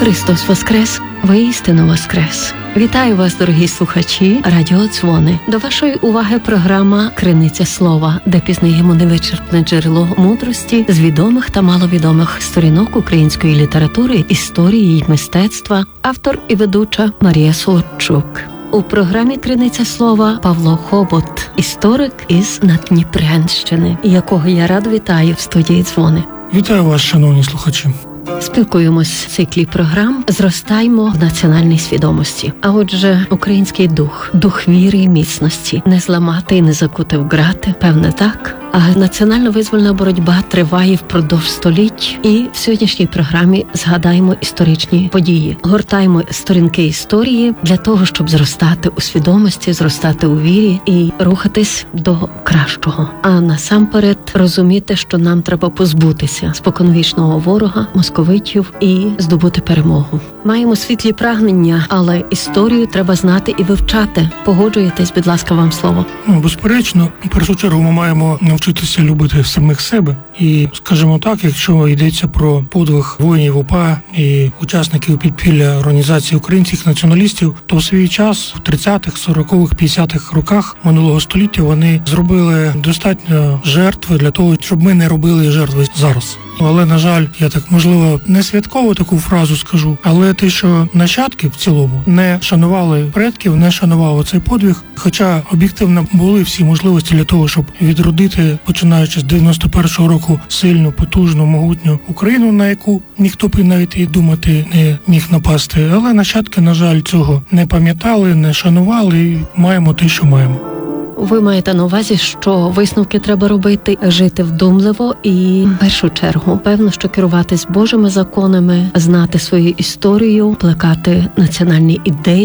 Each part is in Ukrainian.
Христос воскрес! Воістину воскрес! Вітаю вас, дорогі слухачі Радіо Дзвони. До вашої уваги програма «Криниця слова», де пізнаємо невичерпне джерело мудрості з відомих та маловідомих сторінок української літератури, історії й мистецтва. Автор і ведуча Марія Солодчук. У програмі «Криниця слова» Павло Хобот, історик із Наддніпрянщини, якого я радо вітаю в студії Дзвони. Вітаю вас, шановні слухачі. Спілкуємось в циклі програм «Зростаймо в національній свідомості». А отже, український дух віри і міцності, не зламати і не закути в грати, певне так. А національно-визвольна боротьба триває впродовж століть, і в сьогоднішній програмі згадаємо історичні події. Гортаємо сторінки історії для того, щоб зростати у свідомості, зростати у вірі і рухатись до кращого. А насамперед розуміти, що нам треба позбутися споконвічного ворога, московитів і здобути перемогу. Маємо світлі прагнення, але історію треба знати і вивчати. Погоджуєтесь, будь ласка, вам слово. Безперечно, в першу чергу ми маємо навчитися любити самих себе. І, скажімо так, якщо йдеться про подвиг воїнів УПА і учасників підпілля організації українських націоналістів, то в свій час, в 30-х, 40-х, 50-х роках минулого століття вони зробили достатньо жертви для того, щоб ми не робили жертви зараз. Але, на жаль, я так, можливо, не святково таку фразу скажу, але те, що нащадки в цілому не шанували предків, не шанували цей подвиг, хоча об'єктивно були всі можливості для того, щоб відродити, починаючи з 91-го року, сильну, потужну, могутню Україну, на яку ніхто б навіть і думати не міг напасти. Але нащадки, на жаль, цього не пам'ятали, не шанували і маємо те, що маємо. Ви маєте на увазі, що висновки треба робити, жити вдумливо і, в першу чергу, певно, що керуватись Божими законами, знати свою історію, плекати національні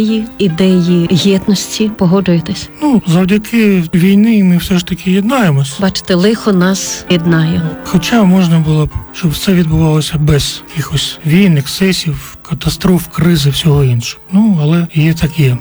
ідеї єдності. Погоджуєтесь? Завдяки війні ми все ж таки єднаємось. Бачите, лихо нас єднає. Хоча можна було б, щоб все відбувалося без якихось війн, ексцесів, катастроф, кризи, всього іншого. Але є так є.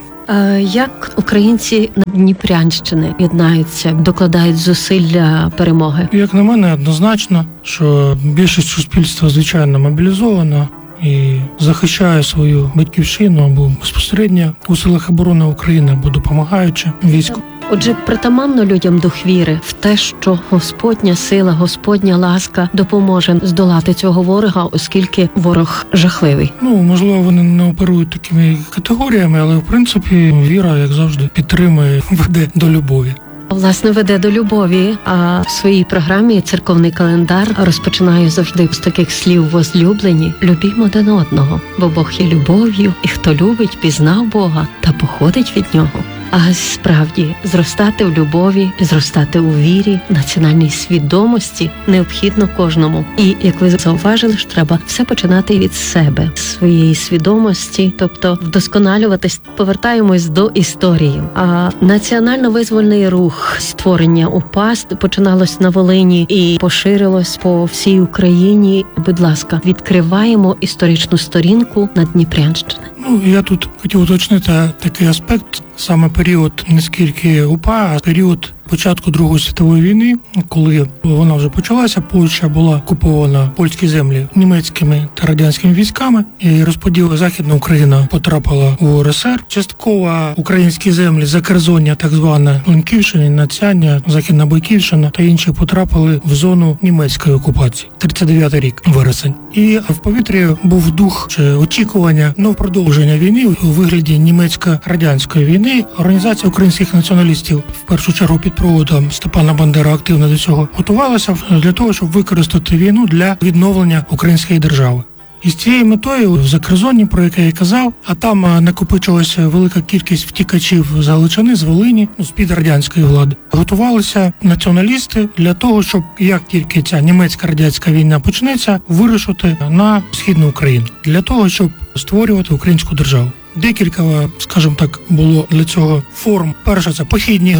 Як українці Наддніпрянщини єднаються, докладають зусиль для перемоги? Як на мене, однозначно, що більшість суспільства, звичайно, мобілізована і захищає свою батьківщину або безпосередньо у силах оборони України, або допомагаючи війську. Отже, притаманно людям дух віри в те, що Господня сила, Господня ласка допоможе здолати цього ворога, оскільки ворог жахливий. Можливо, вони не оперують такими категоріями, але, в принципі, віра, як завжди, підтримує, веде до любові. Власне, веде до любові, а в своїй програмі «Церковний календар» розпочинаю завжди з таких слів: возлюблені, любімо один одного, бо Бог є любов'ю, і хто любить, пізнав Бога та походить від Нього. А справді, зростати в любові, зростати у вірі, національній свідомості необхідно кожному. І, як ви зауважили, що треба все починати від себе, своєї свідомості, тобто вдосконалюватись. Повертаємось до історії. А національно-визвольний рух створення УПА починалось на Волині і поширилось по всій Україні. Будь ласка, відкриваємо історичну сторінку Наддніпрянщини. Я тут хотів уточнити такий аспект, саме період не скільки УПА, а період початку Другої світової війни, коли вона вже почалася, Польща була окупована, польські землі, німецькими та радянськими військами, і розподіл Західна Україна потрапила в УРСР. Частково українські землі, Закерзоння, так зване, Лемківщина, Надсяння, Західна Бойківщина та інші потрапили в зону німецької окупації. 39-й рік, вересень. І в повітрі був дух чи очікування продовження війни у вигляді німецько-радянської війни. Організація українських націоналістів, в першу чергу під проводом Степана Бандери, активно до цього готувалася для того, щоб використати війну для відновлення української держави. І з цією метою в Закерзонні, про яке я казав, а там накопичилася велика кількість втікачів з Галичини, з Волині, з-під радянської влади, готувалися націоналісти для того, щоб, як тільки ця німецько-радянська війна почнеться, вирушити на Східну Україну, для того, щоб створювати українську державу. Декілька, скажімо так, було для цього форм. Перша – це похідні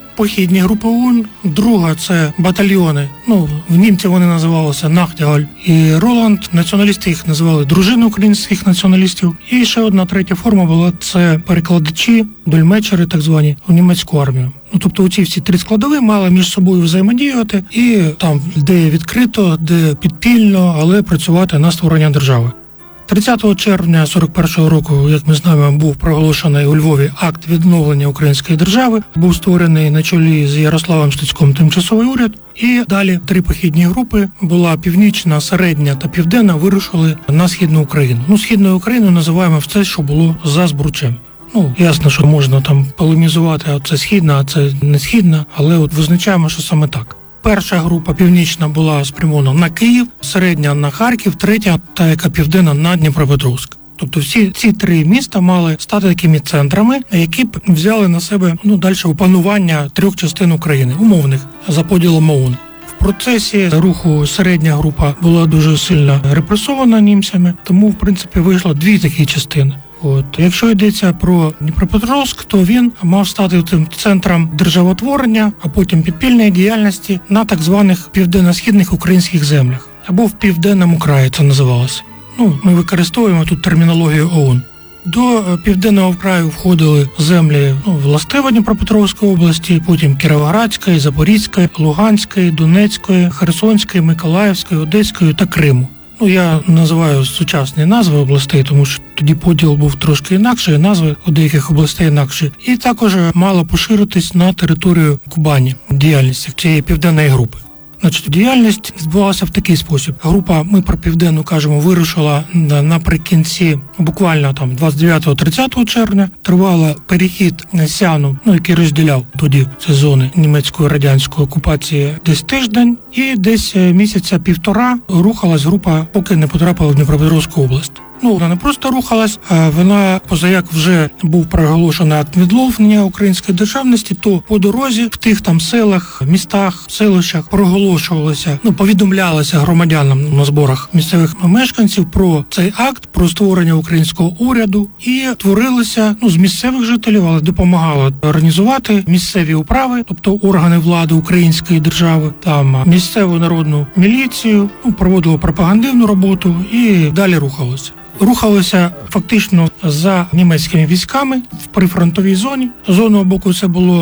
групи ОУН. Друга – це батальйони. В німців вони називалися Нахтігаль і Роланд. Націоналісти їх називали дружини українських націоналістів. І ще одна третя форма була – це перекладачі, дольмечери так звані, у німецьку армію. Тобто оці всі три складові мали між собою взаємодіяти і там, де відкрито, де підпільно, але працювати на створення держави. 30 червня 41-го року, як ми знаємо, був проголошений у Львові акт відновлення української держави. Був створений на чолі з Ярославом Стецьком тимчасовий уряд. І далі 3 похідні групи, була північна, середня та південна, вирушили на Східну Україну. Східною Україною називаємо все, що було за Збручем. Ясно, що можна там полемізувати, а це східна, а це не східна, але от визначаємо, що саме так. Перша група північна була спрямована на Київ, середня на Харків, третя, та яка південна, на Дніпропетровськ. Тобто всі ці 3 міста мали стати такими центрами, які б взяли на себе далі опанування 3 частин України, умовних, за поділом ОУН. В процесі руху середня група була дуже сильно репресована німцями, тому, в принципі, вийшло 2 такі частини. Якщо йдеться про Дніпропетровськ, то він мав стати тим центром державотворення, а потім підпільної діяльності на так званих південно-східних українських землях, або в Південному краї це називалося. Ми використовуємо тут термінологію ОУН. До Південного краю входили землі властиво Дніпропетровської області, потім Кіровоградської, Запорізької, Луганської, Донецької, Херсонської, Миколаївської, Одеської та Криму. Я називаю сучасні назви областей, тому що тоді поділ був трошки інакший, назви у деяких областей інакші. І також мало поширитись на територію Кубані діяльність цієї південної групи. Діяльність відбувалася в такий спосіб. Група, ми про південну кажемо, вирушила наприкінці, буквально 29-30 червня. Тривала перехід Сяну, який розділяв тоді ці зони німецької радянської окупації, десь тиждень. І десь місяця 1,5 рухалась група, поки не потрапила в Дніпропетровську область. Вона не просто рухалась, а вона, позаяк вже був проголошений акт відновлення української державності, то по дорозі в тих селах, містах, селищах проголошувалося, повідомлялося громадянам на зборах місцевих мешканців про цей акт, про створення українського уряду, і творилися з місцевих жителів, але допомагали організувати місцеві управи, тобто органи влади української держави, там місцеву народну міліцію, проводили пропагандивну роботу і далі рухалося. Рухалися фактично за німецькими військами в прифронтовій зоні. З одного боку це було